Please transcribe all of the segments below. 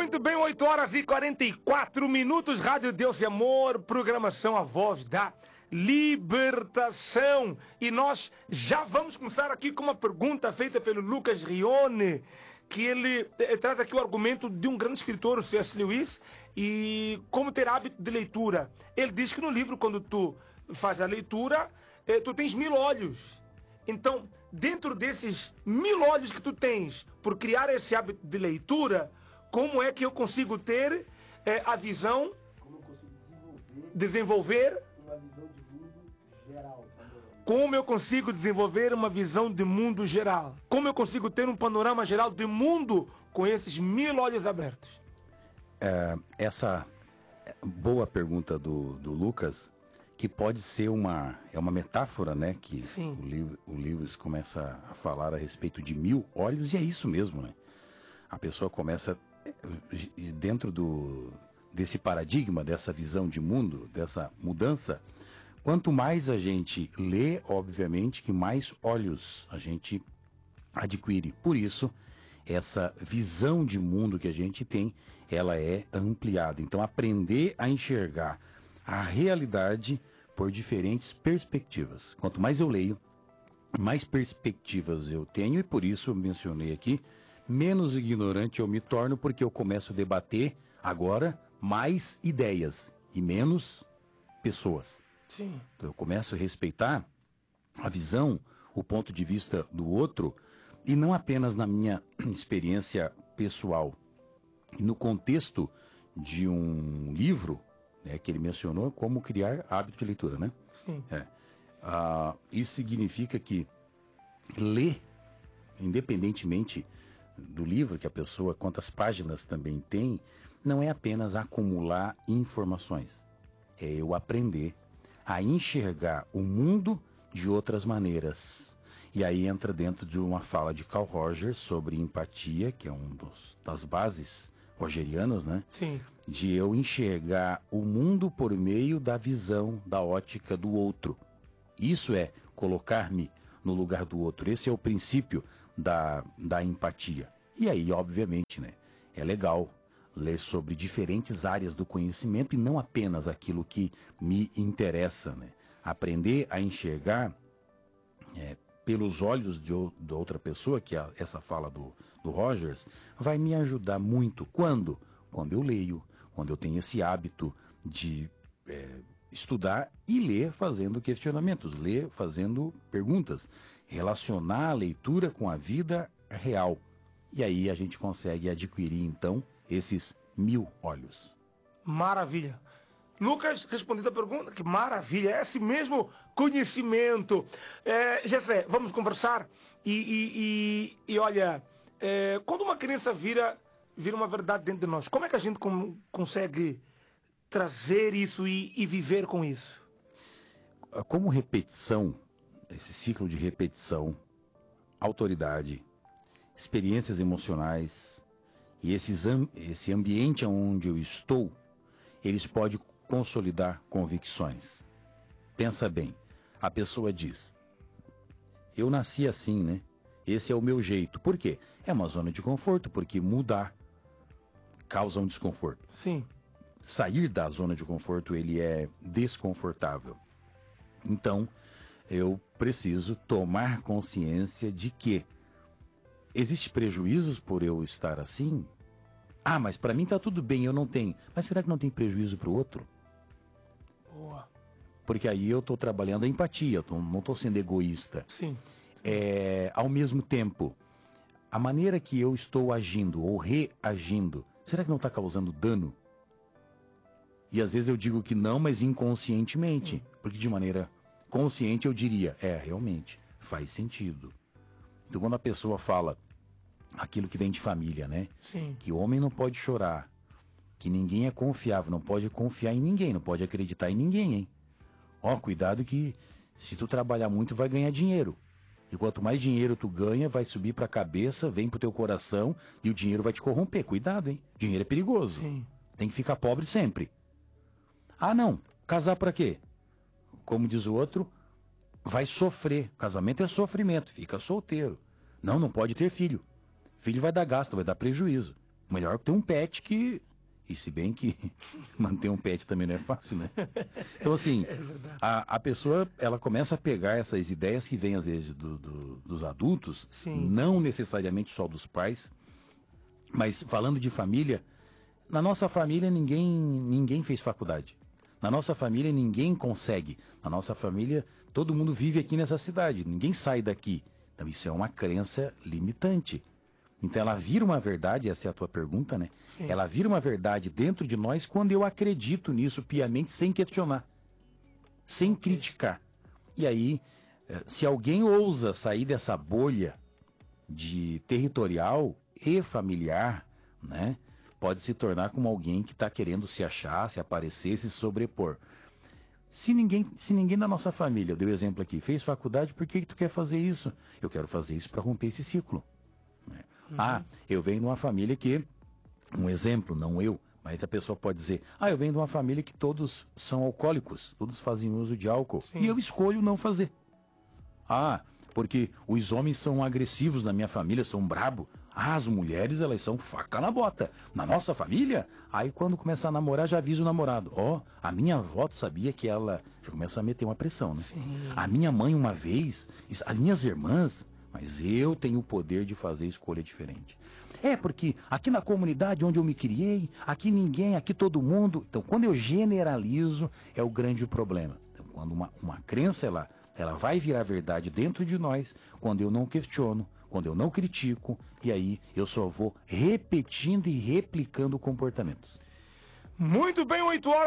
Muito bem, 8 horas e 44 minutos, Rádio Deus e Amor, programação A Voz da Libertação. E nós já vamos começar aqui com uma pergunta feita pelo Lucas Rione, que ele traz aqui o argumento de um grande escritor, o C.S. Lewis, e como ter hábito de leitura. Ele diz que no livro, quando tu faz a leitura, tu tens 1000 olhos. Então, dentro desses 1000 olhos que tu tens por criar esse hábito de leitura, como é que eu consigo ter a visão? Como eu consigo desenvolver uma visão de mundo geral? Como eu consigo desenvolver uma visão de mundo geral? Como eu consigo ter um panorama geral de mundo com esses 1000 olhos abertos? Essa boa pergunta do Lucas, que pode ser uma metáfora, né? Que o Lewis começa a falar a respeito de 1000 olhos, e é isso mesmo, né? A pessoa começa, dentro desse paradigma, dessa visão de mundo, dessa mudança, quanto mais a gente lê, obviamente, que mais olhos a gente adquire. Por isso, essa visão de mundo que a gente tem, ela é ampliada. Então, aprender a enxergar a realidade por diferentes perspectivas. Quanto mais eu leio, mais perspectivas eu tenho, e por isso eu mencionei aqui, menos ignorante eu me torno, porque eu começo a debater agora mais ideias e menos pessoas. Sim. Então eu começo a respeitar a visão, o ponto de vista do outro, e não apenas na minha experiência pessoal. E no contexto de um livro, né, que ele mencionou, como criar hábito de leitura, né? Sim. Isso significa que ler, independentemente do livro que a pessoa, quantas páginas também tem, não é apenas acumular informações. É eu aprender a enxergar o mundo de outras maneiras. E aí entra dentro de uma fala de Carl Rogers sobre empatia, que é das bases rogerianas, né? Sim. De eu enxergar o mundo por meio da visão, da ótica do outro. Isso é colocar-me no lugar do outro. Esse é o princípio da empatia. E aí, obviamente, né, é legal ler sobre diferentes áreas do conhecimento e não apenas aquilo que me interessa, né? Aprender a enxergar pelos olhos de outra pessoa, que é essa fala do Rogers, vai me ajudar muito. Quando eu leio, quando eu tenho esse hábito de estudar e ler fazendo questionamentos, ler fazendo perguntas, relacionar a leitura com a vida real. E aí a gente consegue adquirir, então, esses 1000 olhos. Maravilha. Lucas, respondendo a pergunta, que maravilha, é esse mesmo conhecimento. Jessé, vamos conversar e olha, quando uma criança vira uma verdade dentro de nós, como é que a gente consegue trazer isso e viver com isso? Como repetição, esse ciclo de repetição, autoridade, experiências emocionais e esse ambiente onde eu estou, eles podem consolidar convicções. Pensa bem, a pessoa diz, eu nasci assim, né? Esse é o meu jeito. Por quê? É uma zona de conforto, porque mudar causa um desconforto. Sim. Sair da zona de conforto, ele é desconfortável. Então, eu preciso tomar consciência de que existe prejuízos por eu estar assim? Ah, mas para mim tá tudo bem, eu não tenho. Mas será que não tem prejuízo para o outro? Boa. Porque aí eu estou trabalhando a empatia, não estou sendo egoísta. Sim. Ao mesmo tempo, a maneira que eu estou agindo ou reagindo, será que não está causando dano? E às vezes eu digo que não, mas inconscientemente. Porque de maneira consciente eu diria, realmente, faz sentido. Então quando a pessoa fala aquilo que vem de família, né? Sim. Que homem não pode chorar, que ninguém é confiável, não pode confiar em ninguém, não pode acreditar em ninguém, hein? Cuidado que se tu trabalhar muito vai ganhar dinheiro. E quanto mais dinheiro tu ganha, vai subir pra cabeça, vem pro teu coração e o dinheiro vai te corromper. Cuidado, hein? Dinheiro é perigoso. Sim. Tem que ficar pobre sempre. Ah, não. Casar pra quê? Como diz o outro, vai sofrer. Casamento é sofrimento. Fica solteiro. Não pode ter filho. Filho vai dar gasto, vai dar prejuízo. Melhor ter um pet que... E se bem que manter um pet também não é fácil, né? Então, assim, a pessoa, ela começa a pegar essas ideias que vêm, às vezes, dos adultos, Sim. não necessariamente só dos pais, mas falando de família, na nossa família ninguém fez faculdade. Na nossa família ninguém consegue. Na nossa família todo mundo vive aqui nessa cidade, ninguém sai daqui. Então isso é uma crença limitante. Então ela vira uma verdade, essa é a tua pergunta, né? Sim. Ela vira uma verdade dentro de nós quando eu acredito nisso piamente, sem questionar, sem criticar. E aí, se alguém ousa sair dessa bolha de territorial e familiar, né? Pode se tornar como alguém que está querendo se achar, se aparecer, se sobrepor. Se ninguém da nossa família, eu dei o exemplo aqui, fez faculdade, por que tu quer fazer isso? Eu quero fazer isso para romper esse ciclo. Eu venho de uma família que, um exemplo, não eu, mas a pessoa pode dizer, eu venho de uma família que todos são alcoólicos, todos fazem uso de álcool, Sim. E eu escolho não fazer. Porque os homens são agressivos na minha família, são brabo. As mulheres, elas são faca na bota. Na nossa família, aí quando começa a namorar, já avisa o namorado. A minha avó sabia que ela... Já começa a meter uma pressão, né? Sim. A minha mãe uma vez, as minhas irmãs... Mas eu tenho o poder de fazer escolha diferente. Porque aqui na comunidade onde eu me criei, aqui ninguém, aqui todo mundo... Então, quando eu generalizo, é o grande problema. Então, quando uma crença, ela vai virar verdade dentro de nós, quando eu não questiono, quando eu não critico, e aí eu só vou repetindo e replicando comportamentos. Muito bem,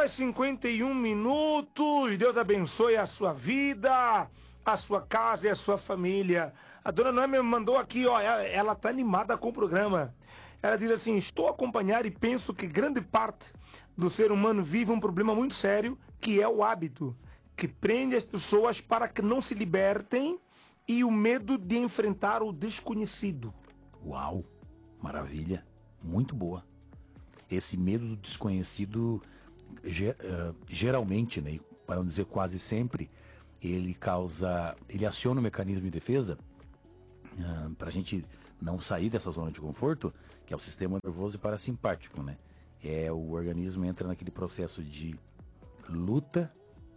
8h51. Deus abençoe a sua vida, a sua casa e a sua família. A dona Noemi me mandou aqui, ela tá animada com o programa. Ela diz assim, estou a acompanhar e penso que grande parte do ser humano vive um problema muito sério, que é o hábito, que prende as pessoas para que não se libertem e o medo de enfrentar o desconhecido. Uau, maravilha, muito boa. Esse medo do desconhecido, geralmente, né, para não dizer quase sempre, ele aciona o mecanismo de defesa para a gente não sair dessa zona de conforto, que é o sistema nervoso e parasimpático, né? O organismo entra naquele processo de luta,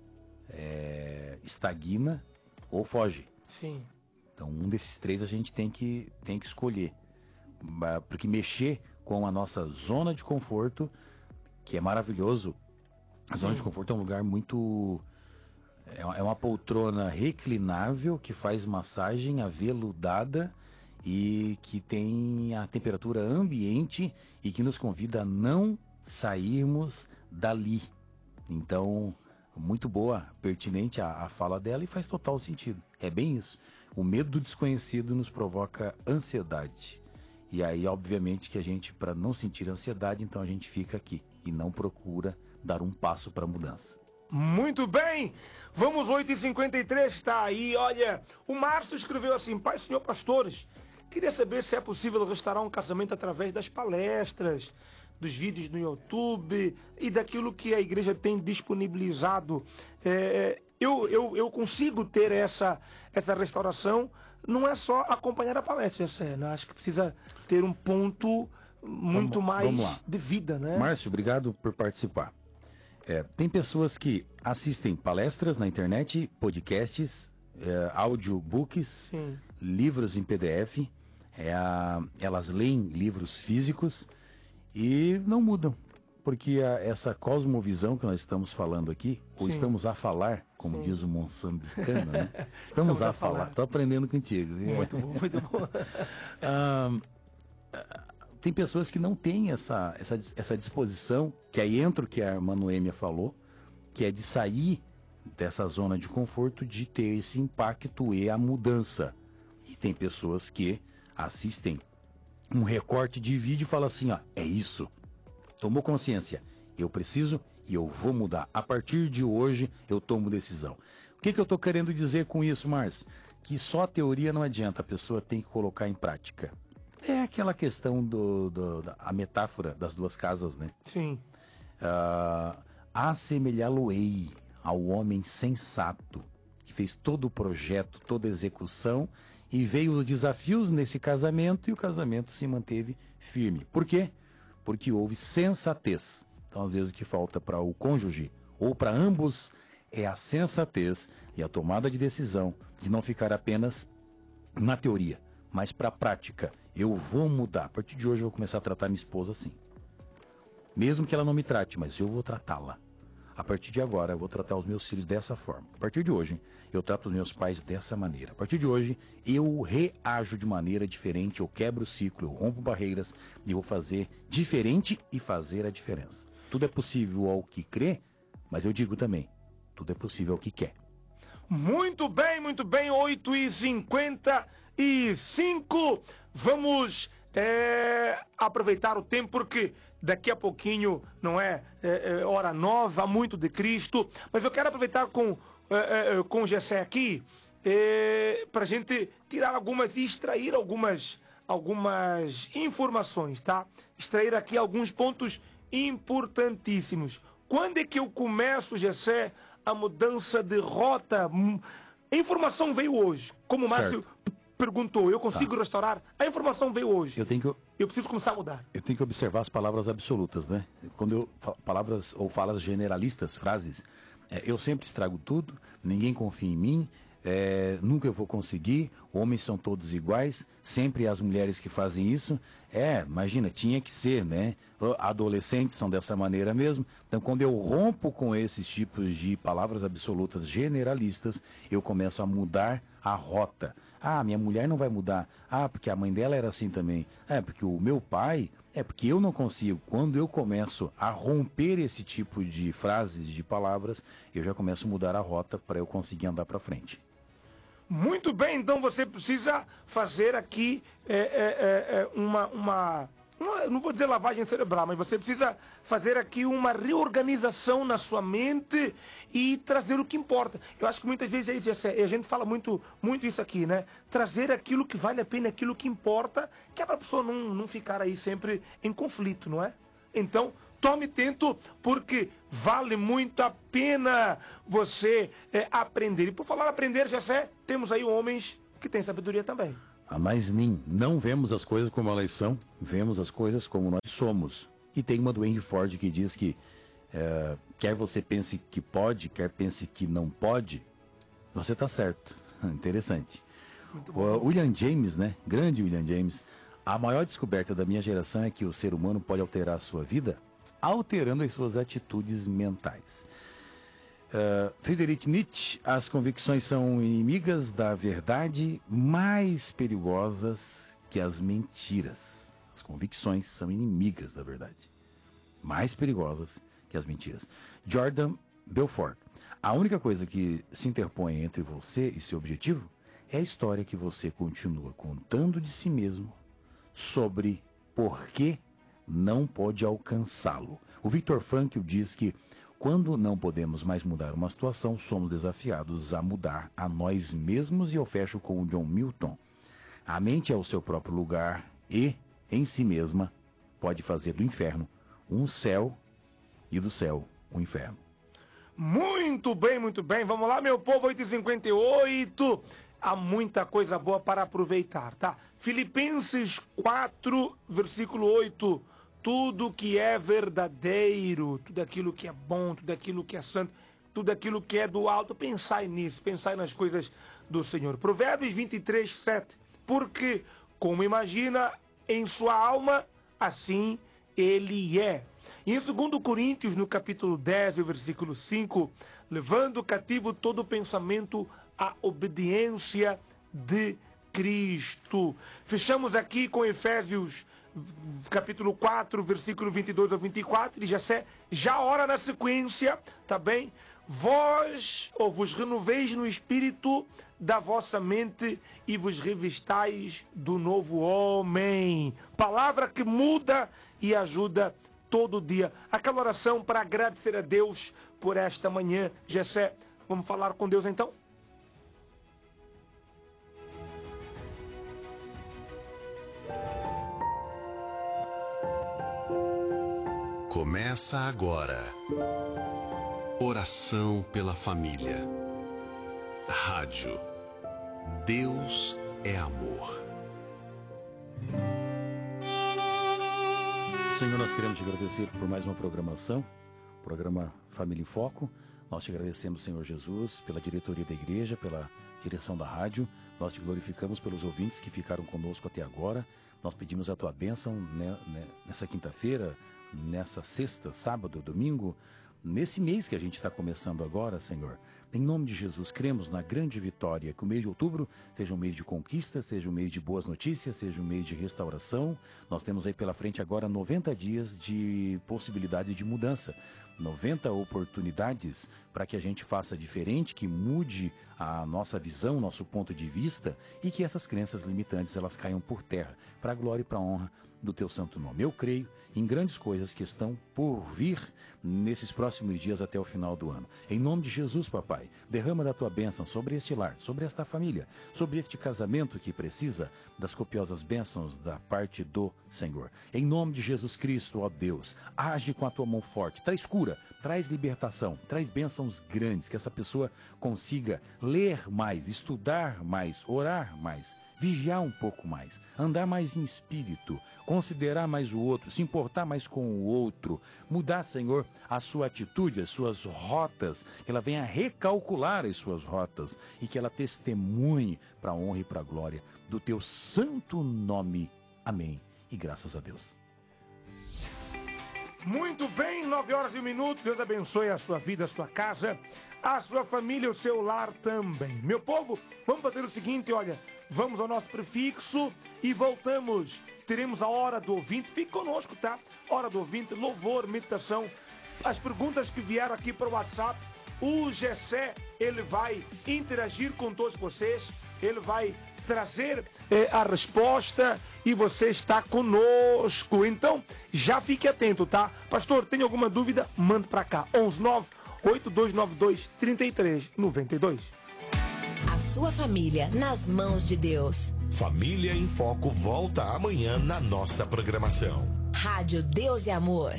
estagna ou foge. Sim. Então um desses três a gente tem que escolher, porque mexer com a nossa zona de conforto, que é maravilhoso. A zona de conforto é um lugar muito... É uma poltrona reclinável que faz massagem aveludada e que tem a temperatura ambiente e que nos convida a não sairmos dali. Então, muito boa, pertinente a fala dela e faz total sentido. É bem isso. O medo do desconhecido nos provoca ansiedade. E aí, obviamente, que a gente, para não sentir ansiedade, então a gente fica aqui e não procura dar um passo para a mudança. Muito bem, vamos 8h53, tá aí, olha, o Márcio escreveu assim, Pai, Senhor Pastores, queria saber se é possível restaurar um casamento através das palestras, dos vídeos no YouTube e daquilo que a igreja tem disponibilizado. Eu consigo ter essa restauração, não é só acompanhar a palestra, né? Acho que precisa ter um ponto muito mais de vida, né? Márcio, obrigado por participar. Tem pessoas que assistem palestras na internet, podcasts, audiobooks, livros em PDF, elas leem livros físicos e não mudam, porque essa cosmovisão que nós estamos falando aqui, ou estamos a falar, como diz o moçambicano, né? Estamos a falar. Estou aprendendo contigo. Muito bom, muito bom. Tem pessoas que não têm essa disposição, que aí entra o que a irmã Noêmia falou, que é de sair dessa zona de conforto, de ter esse impacto e a mudança. E tem pessoas que assistem um recorte de vídeo e falam assim, é isso. Tomou consciência, eu preciso e eu vou mudar. A partir de hoje eu tomo decisão. O que eu estou querendo dizer com isso, Márcio? Que só teoria não adianta, a pessoa tem que colocar em prática. É aquela questão a metáfora das duas casas, né? Sim. Assemelhá-lo-ei ao homem sensato, que fez todo o projeto, toda a execução, e veio os desafios nesse casamento, e o casamento se manteve firme. Por quê? porque houve sensatez. Então, às vezes, o que falta para o cônjuge, ou para ambos, é a sensatez e a tomada de decisão de não ficar apenas na teoria, mas para a prática. Eu vou mudar. A partir de hoje, eu vou começar a tratar minha esposa assim. Mesmo que ela não me trate, mas eu vou tratá-la. A partir de agora, eu vou tratar os meus filhos dessa forma. A partir de hoje, eu trato os meus pais dessa maneira. A partir de hoje, eu reajo de maneira diferente, eu quebro o ciclo, eu rompo barreiras e vou fazer diferente e fazer a diferença. Tudo é possível ao que crê, mas eu digo também, tudo é possível ao que quer. Muito bem, 8h55. Vamos aproveitar o tempo, porque daqui a pouquinho, não é hora nova, há muito de Cristo. Mas eu quero aproveitar com o Gessé aqui, para a gente tirar algumas e extrair algumas informações, tá? Extrair aqui alguns pontos importantíssimos. Quando é que eu começo, Gessé, a mudança de rota? A informação veio hoje, como o Márcio perguntou, eu consigo restaurar? A informação veio hoje. Eu preciso começar a mudar. Eu tenho que observar as palavras absolutas, né? Quando eu palavras ou falas generalistas, frases, eu sempre estrago tudo, ninguém confia em mim, nunca eu vou conseguir, homens são todos iguais, sempre as mulheres que fazem isso. Imagina, tinha que ser, né? Adolescentes são dessa maneira mesmo. Então, quando eu rompo com esses tipos de palavras absolutas generalistas, eu começo a mudar a rota. Minha mulher não vai mudar. Porque a mãe dela era assim também. Porque o meu pai... porque eu não consigo. Quando eu começo a romper esse tipo de frases, de palavras, eu já começo a mudar a rota para eu conseguir andar para frente. Muito bem, então você precisa fazer aqui não vou dizer lavagem cerebral, mas você precisa fazer aqui uma reorganização na sua mente e trazer o que importa. Eu acho que muitas vezes é isso, a gente fala muito isso aqui, né? Trazer aquilo que vale a pena, aquilo que importa, que é para a pessoa não ficar aí sempre em conflito, não é? Então, tome tento, porque vale muito a pena você aprender. E por falar aprender, Gessé, temos aí homens que têm sabedoria também. Mas não vemos as coisas como elas são, vemos as coisas como nós somos. E tem uma do Henry Ford que diz que quer você pense que pode, quer pense que não pode, você está certo. Interessante. O William James, né? Grande William James. A maior descoberta da minha geração é que o ser humano pode alterar a sua vida alterando as suas atitudes mentais. Friedrich Nietzsche, as convicções são inimigas da verdade, mais perigosas que as mentiras. As convicções são inimigas da verdade, mais perigosas que as mentiras. Jordan Belfort, a única coisa que se interpõe entre você e seu objetivo é a história que você continua contando de si mesmo sobre por que não pode alcançá-lo. O Viktor Frankl diz que quando não podemos mais mudar uma situação, somos desafiados a mudar a nós mesmos, e eu fecho com o John Milton. A mente é o seu próprio lugar e, em si mesma, pode fazer do inferno um céu e do céu um inferno. Muito bem. Vamos lá, meu povo, 8h58. Há muita coisa boa para aproveitar, tá? Filipenses 4, versículo 8. Tudo que é verdadeiro, tudo aquilo que é bom, tudo aquilo que é santo, tudo aquilo que é do alto, pensai nisso, pensai nas coisas do Senhor. Provérbios 23, 7. Porque, como imagina em sua alma, assim ele é. E em 2 Coríntios, no capítulo 10, versículo 5, levando cativo todo pensamento à obediência de Cristo. Fechamos aqui com Efésios capítulo 4, versículo 22 ao 24, e já ora na sequência, tá bem? Vós, ou vos renoveis no espírito da vossa mente e vos revistais do novo homem. Palavra que muda e ajuda todo dia. Aquela oração para agradecer a Deus por esta manhã. Gessé, vamos falar com Deus então? Começa agora. Oração pela família. Rádio. Deus é amor. Senhor, nós queremos te agradecer por mais uma programação, programa Família em Foco. Nós te agradecemos, Senhor Jesus, pela diretoria da igreja, pela direção da rádio. Nós te glorificamos pelos ouvintes que ficaram conosco até agora. Nós pedimos a tua bênção nessa quinta-feira, nessa sexta, sábado, domingo, nesse mês que a gente está começando agora, Senhor. Em nome de Jesus, cremos na grande vitória, que o mês de outubro seja um mês de conquista, seja um mês de boas notícias, seja um mês de restauração. Nós temos aí pela frente agora 90 dias de possibilidade de mudança. 90 oportunidades para que a gente faça diferente, que mude a nossa visão, nosso ponto de vista e que essas crenças limitantes elas caiam por terra, para a glória e para a honra do teu santo nome. Eu creio em grandes coisas que estão por vir nesses próximos dias até o final do ano. Em nome de Jesus, papai, derrama da tua bênção sobre este lar, sobre esta família, sobre este casamento que precisa das copiosas bênçãos da parte do Senhor. Em nome de Jesus Cristo, ó Deus, age com a tua mão forte, traz cura, traz libertação, traz bênçãos grandes, que essa pessoa consiga ler mais, estudar mais, orar mais, vigiar um pouco mais, andar mais em espírito, considerar mais o outro, se importar mais com o outro, mudar, Senhor, a sua atitude, as suas rotas, que ela venha recalcular as suas rotas e que ela testemunhe para a honra e para a glória do teu santo nome. Amém. E graças a Deus. Muito bem, 9h01. Deus abençoe a sua vida, a sua casa, a sua família, o seu lar também. Meu povo, vamos fazer o seguinte, olha, vamos ao nosso prefixo e voltamos. Teremos a hora do ouvinte, fique conosco, tá? Hora do ouvinte, louvor, meditação. As perguntas que vieram aqui para o WhatsApp, o Gessé, ele vai interagir com todos vocês, ele vai trazer a resposta e você está conosco. Então, já fique atento, tá? Pastor, tem alguma dúvida? Manda para cá. 119-8292-3392. A sua família nas mãos de Deus. Família em Foco volta amanhã na nossa programação. Rádio Deus e Amor.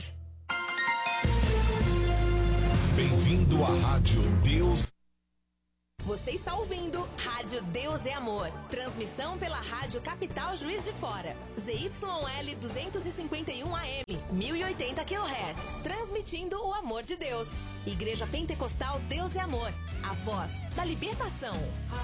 Bem-vindo à Rádio Deus. Você está ouvindo Rádio Deus é Amor. Transmissão pela Rádio Capital Juiz de Fora. ZYL 251 AM, 1080 kHz. Transmitindo o amor de Deus. Igreja Pentecostal Deus é Amor. A voz da libertação.